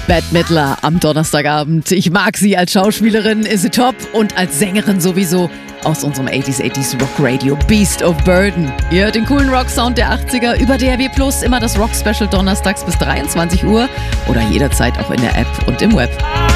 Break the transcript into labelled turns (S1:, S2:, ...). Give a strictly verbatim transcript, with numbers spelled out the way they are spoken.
S1: Bette Midler am Donnerstagabend. Ich mag sie als Schauspielerin, ist sie top, und als Sängerin sowieso, aus unserem achtziger achtziger Rock Radio Beast of Burden. Ihr hört den coolen Rock-Sound der achtziger über D A B Plus, immer das Rock-Special donnerstags bis dreiundzwanzig Uhr oder jederzeit auch in der App und im Web.